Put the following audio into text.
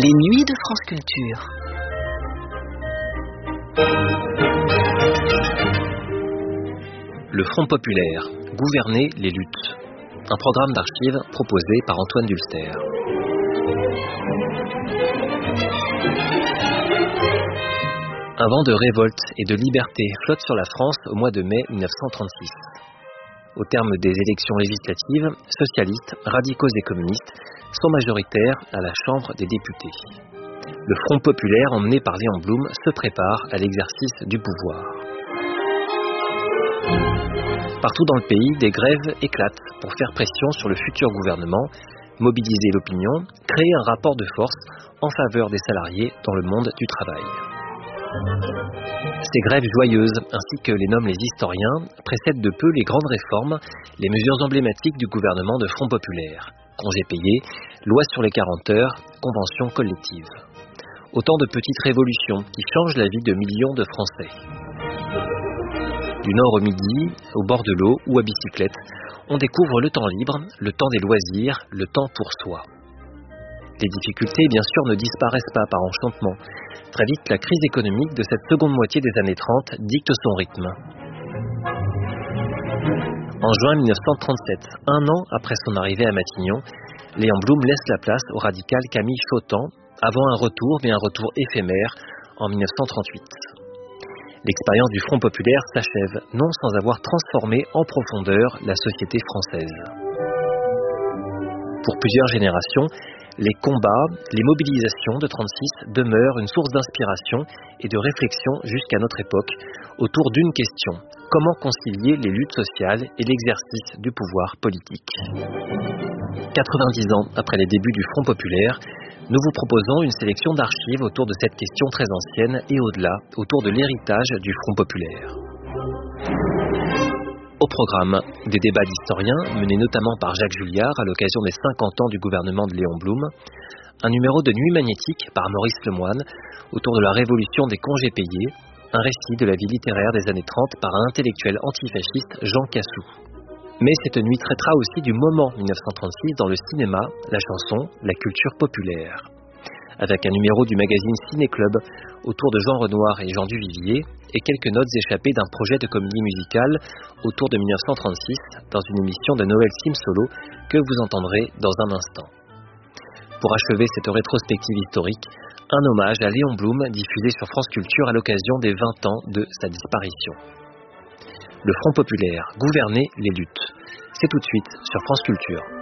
Les nuits de France Culture. Le Front populaire, gouverner les luttes. Un programme d'archives proposé par Antoine Dulster. Un vent de révolte et de liberté flotte sur la France au mois de mai 1936. Au terme des élections législatives, socialistes, radicaux et communistes sont majoritaires à la Chambre des députés. Le Front populaire, emmené par Léon Blum, se prépare à l'exercice du pouvoir. Partout dans le pays, des grèves éclatent pour faire pression sur le futur gouvernement, mobiliser l'opinion, créer un rapport de force en faveur des salariés dans le monde du travail. Ces grèves joyeuses, ainsi que les nomment les historiens, précèdent de peu les grandes réformes, les mesures emblématiques du gouvernement de Front populaire. Congés payés, loi sur les 40 heures, convention collective. Autant de petites révolutions qui changent la vie de millions de Français. Du nord au midi, au bord de l'eau ou à bicyclette, on découvre le temps libre, le temps des loisirs, le temps pour soi. Les difficultés, bien sûr, ne disparaissent pas par enchantement. Très vite, la crise économique de cette seconde moitié des années 30 dicte son rythme. En juin 1937, un an après son arrivée à Matignon, Léon Blum laisse la place au radical Camille Chautemps, avant un retour, mais un retour éphémère, en 1938. L'expérience du Front populaire s'achève, non sans avoir transformé en profondeur la société française. Pour plusieurs générations, les combats, les mobilisations de 36 demeurent une source d'inspiration et de réflexion jusqu'à notre époque autour d'une question: comment concilier les luttes sociales et l'exercice du pouvoir politique? 90 ans après les débuts du Front populaire, nous vous proposons une sélection d'archives autour de cette question très ancienne et au-delà, autour de l'héritage du Front populaire. Au programme, des débats d'historiens menés notamment par Jacques Julliard à l'occasion des 50 ans du gouvernement de Léon Blum, un numéro de Nuit magnétique par Maurice Lemoine autour de la révolution des congés payés, un récit de la vie littéraire des années 30 par un intellectuel antifasciste, Jean Cassou. Mais cette nuit traitera aussi du moment 1936 dans le cinéma, la chanson, la culture populaire. Avec un numéro du magazine Ciné Club autour de Jean Renoir et Jean Duvivier et quelques notes échappées d'un projet de comédie musicale autour de 1936 dans une émission de Noël Sim Solo que vous entendrez dans un instant. Pour achever cette rétrospective historique, un hommage à Léon Blum diffusé sur France Culture à l'occasion des 20 ans de sa disparition. Le Front populaire, gouverner les luttes. C'est tout de suite sur France Culture.